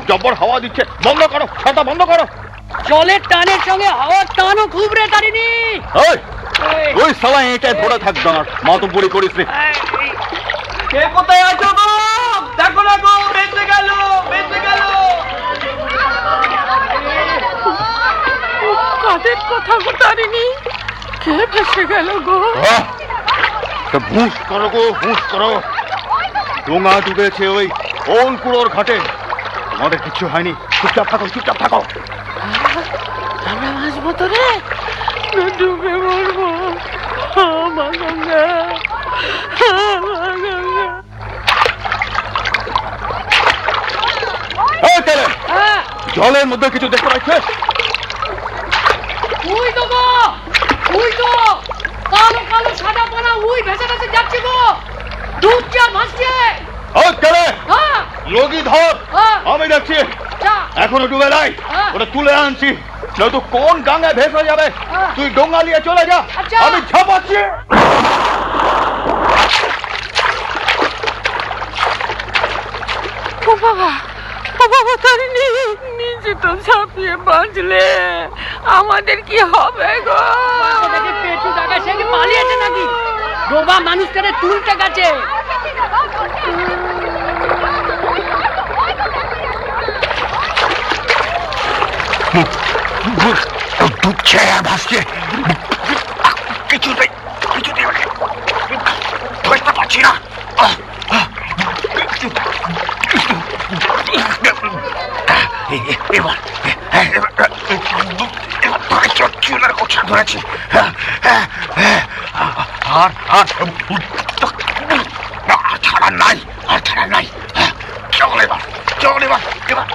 জব্বর হাওয়া দিচ্ছে, বন্ধ করো, ছাতা বন্ধ করো। জলের টানের সঙ্গে হাওয়ার টানও খুব রে তারিনি। ওই শালা এটাই ধরে থাকবে না, মাতব্বরি করিস রে। কে কোথায় আছো গো? দেখো না গো, বেঁচে গেল, বেঁচে গেল। কাদের কথা গো তারিনি? কে ভেসে গেল গো? হুঁশ করো গো, হুঁশ করো। ডোঙা ডুবেছে ওই ওলকুড়োর ঘাটে। তোমাদের কিছু হয়নি, চুপচাপ থাকো, চুপচাপ থাকো। আমরা বাঁচবো তো রে? ডুবে মরবো। মা গঙ্গা, মা গঙ্গা। জলের মধ্যে কিছু দেখতে পাচ্ছে? উই তো গো, উই তো কালো কালো সাদা পানা উই ভেসে ভেসে যাচ্ছে গো। ডুবছে, ভাসছে। লগি ধর, আমি যাচ্ছি। এখনো ডুবে নাই, ওটা তুলে আনছি। নয়তো কোন গাঙ্গায় ভেসে যাবে। তুই ডোঙা নিয়ে চলে যা, আমি ঝাঁপাচ্ছি। ও বাবা, ও বাবা তারিনি, নিচে তো ঝাঁপিয়ে বাঁচলে আমাদের কি হবে গো? পেটু টাকা সে কি পালিয়েছে নাকি? ডোবা মানুষটারে তুলতে গেছে। ডুবছে আর ভাসছে, কিছুতেই কিছুতেই ধরতে পারছি না। এবার ধরেছি, আর ছাড়া নাই, আর ছাড়া নাই। চল এবার, চল এবার, এবার।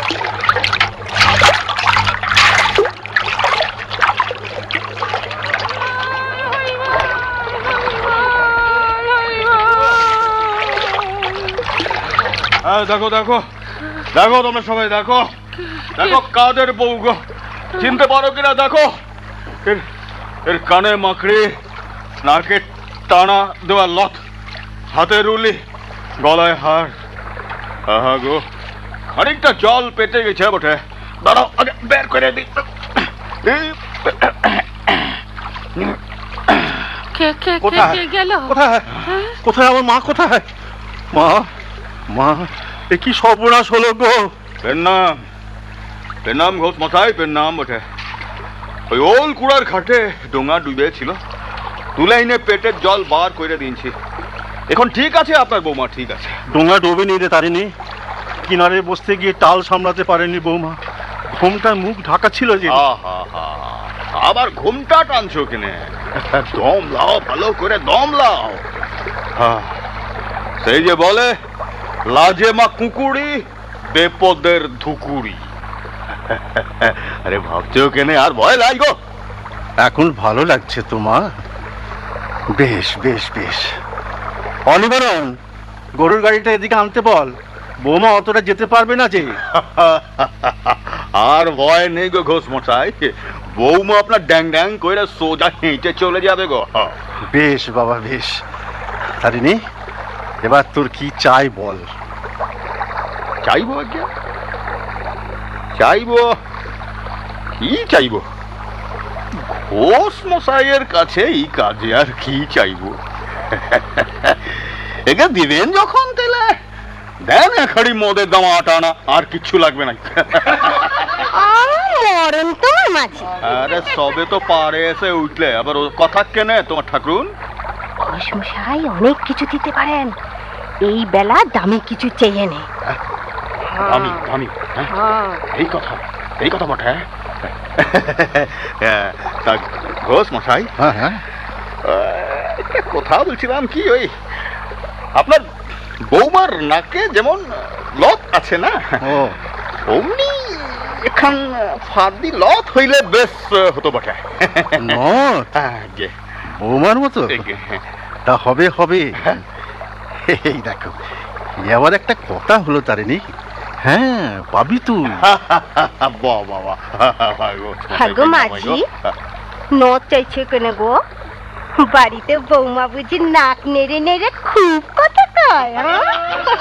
দেখো দেখো দেখো, তোমরা সবাই দেখো, দেখো কাদের বউ গো, চিনতে পারো কিনা দেখো। এর কানে মাকড়ি, নাকে টানা দেওয়া লত, হাতে রুলি, গলায় হার। আহা গো, খানিকটা জল পেতে গেছে বটে। দাঁড়াও, আগে বের করে দিই। কোথায় গেল? কোথায় কোথায় আমার মা? কোথায় মা? মা, এ কি সর্বনাশ হলো গো? পেনাম ঘোষ মশাই, পেনাম বটে। ওই ওল কুড়ার ঘাটে ডোঙা ডুবেছিল, তুলে এনে পেটের জল বার করে দিয়েছি। এখন ঠিক আছে আপনার বৌমা, ঠিক আছে। ডোঙা ডোবে নি রে তারিনি, কিনারে বসতে গিয়ে টাল সামলাতে পারেনি বৌমা, ঘুমটায় মুখ ঢাকা ছিল যে। আবার ঘুমটা টানছো কিনে? দম লাও, ভালো করে দম লাও। সেই যে বলে, লাজে মা কুকুরি, বেপদের ধুকুরি। আরে ভাবছো কেনে আর ভয় লাগো? এখন ভালো লাগছে তো মা? বেশ বেশ বেশ। অনিবারণ, গরুর গাড়িটা এদিকে আনতে বল, বৌমা অতটা যেতে পারবে না যে। আর ভয় নেই গো ঘোষ মশাই, বৌমা আপনার ড্যাং ড্যাং করে সোজা হেঁটে চলে যাবে গো। বেশ বাবা বেশ। তারিনি, এবার তোর কি চাই বল। চাইবো আজ্ঞা, চাইবো কি চাইবো? ঘোষ মশাইয়ের কাছে এই কাজে আর কি চাইবো? একে দিবেন যখন তেলে দেন, এখাড়ি মদের দাম আটানা, আর কিচ্ছু লাগবে না। মরণ তোমার মাঝে। আরে সবে তো পারে এসে উঠলে, আবার ও কথা কেনে তোমার ঠাকুরুন? মশাই অনেক কিছু দিতে পারেন, এই বেলা দামি কিছু চেয়ে নে। আমি আমি এই কথা, এই কথা বটে। তা ঘোষ মশাই, কথা বলছিলাম কি, ওই আপনার বৌমার নাকে যেমন লত আছে না, অমনি এখান ফাঁদি লত হইলে বেশ হতো বটে। বৌমার মতো তা হবে হবে। এই দেখো, আবার একটা কথা হলো তারিনি। হ্যাঁ, পাবি তুই। গো মাঝি, নদ চাইছে কেন গো? বাড়িতে বৌমা বুঝি নাক নেড়ে নেড়ে খুব কথা কয়।